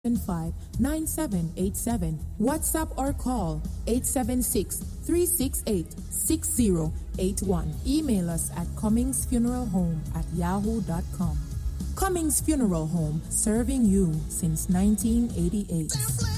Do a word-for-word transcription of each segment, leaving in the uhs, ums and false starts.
five nine seven eight seven. WhatsApp or call eight seven six, three six eight, six zero eight one. Email us at cummingsfuneralhome at yahoo dot com. Cummings Funeral Home, serving you since nineteen eighty-eight.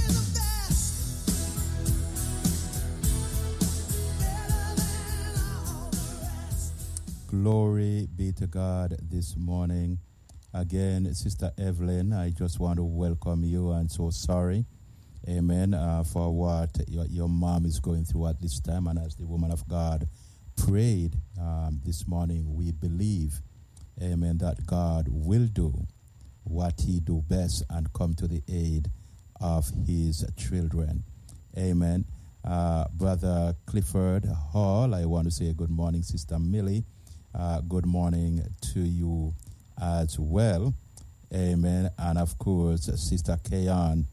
Glory be to God this morning. Again, Sister Evelyn, I just want to welcome you and so sorry, amen, uh, for what your, your mom is going through at this time. And as the woman of God prayed um, this morning, we believe, amen, that God will do what he do best and come to the aid of his children. Amen. Uh, Brother Clifford Hall, I want to say good morning. Sister Millie, uh, good morning to you as well. Amen. And of course, Sister Kayan,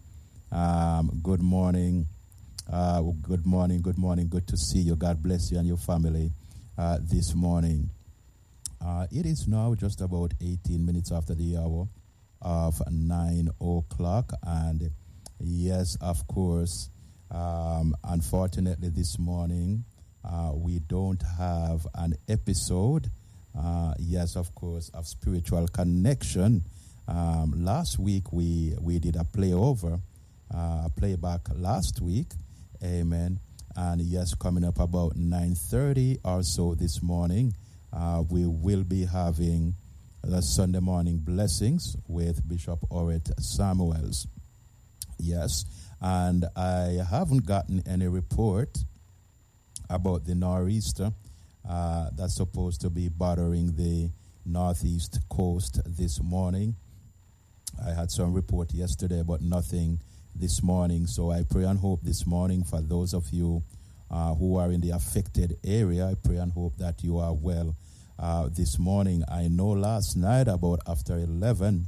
um, good morning. Uh, good morning, good morning. Good to see you. God bless you and your family uh, this morning. Uh, it is now just about eighteen minutes after the hour of nine o'clock. And yes, of course, um, unfortunately this morning, uh, we don't have an episode. Uh, yes, of course, of Spiritual Connection. Um, last week we we did a playover, uh, a playback last week, amen. And yes, coming up about nine thirty or so this morning, uh, we will be having the Sunday morning blessings with Bishop Orrit Samuels. Yes, and I haven't gotten any report about the nor'easter Uh, that's supposed to be bothering the northeast coast this morning. I had some report yesterday, but nothing this morning. So I pray and hope this morning for those of you uh, who are in the affected area, I pray and hope that you are well uh, this morning. I know last night, about after eleven,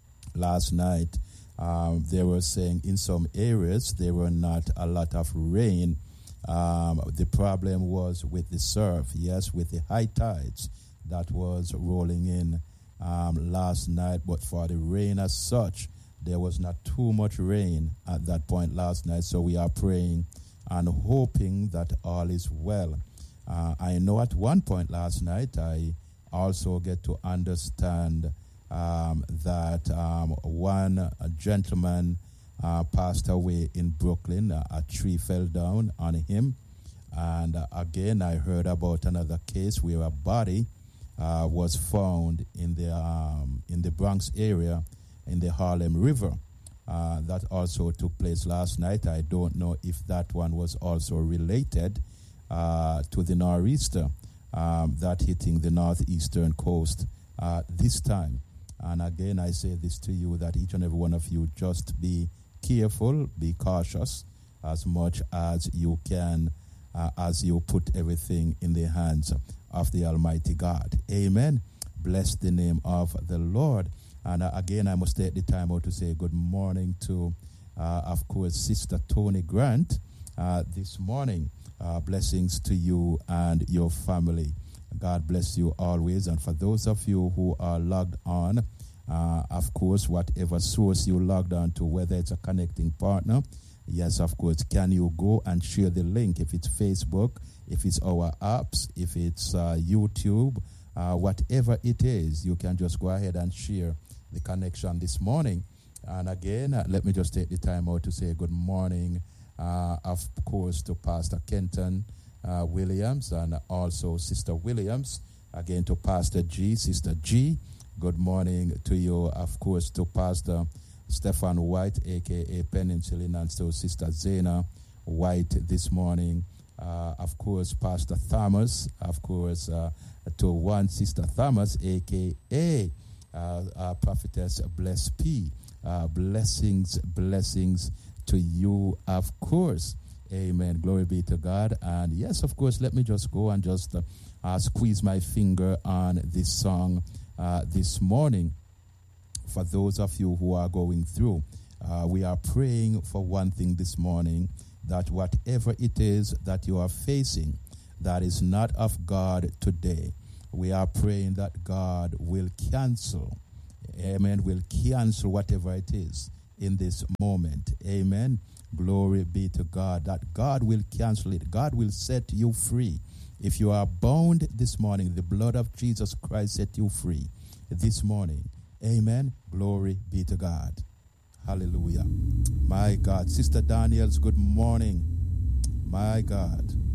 last night, um, they were saying in some areas there were not a lot of rain. Um, the problem was with the surf, yes, with the high tides that was rolling in um, last night. But for the rain as such, there was not too much rain at that point last night. So we are praying and hoping that all is well. Uh, I know at one point last night, I also get to understand um, that um, one gentleman Uh, passed away in Brooklyn. Uh, a tree fell down on him. And uh, again, I heard about another case where a body uh, was found in the um, in the Bronx area in the Harlem River. Uh, that also took place last night. I don't know if that one was also related uh, to the nor'easter um, that hitting the northeastern coast uh, this time. And again, I say this to you, that each and every one of you just be careful, be cautious as much as you can uh, as you put everything in the hands of the Almighty God. Amen. Bless the name of the Lord. And uh, again, I must take the time out to say good morning to, uh, of course, Sister Tony Grant uh, this morning. Uh, blessings to you and your family. God bless you always. And for those of you who are logged on, Uh, of course, whatever source you logged on to, whether it's a connecting partner, yes, of course, can you go and share the link? If it's Facebook, if it's our apps, if it's uh, YouTube, uh, whatever it is, you can just go ahead and share the connection this morning. And again, uh, let me just take the time out to say good morning, uh, of course, to Pastor Kenton uh, Williams and also Sister Williams. Again, to Pastor G, Sister G. Good morning to you, of course, to Pastor Stephen White, a k a. Peninsula, and to Sister Zena White this morning. Uh, of course, Pastor Thomas, of course, uh, to one Sister Thomas, a k a. Uh, uh, Prophetess Bless P. Uh, blessings, blessings to you, of course. Amen. Glory be to God. And yes, of course, let me just go and just uh, uh, squeeze my finger on this song Uh, this morning. For those of you who are going through, uh, we are praying for one thing this morning, that whatever it is that you are facing that is not of God today, we are praying that God will cancel, amen, will cancel whatever it is in this moment. Amen. Glory be to God. That God will cancel it. God will set you free. If you are bound this morning, the blood of Jesus Christ set you free this morning. Amen. Glory be to God. Hallelujah. My God. Sister Daniels, good morning. My God.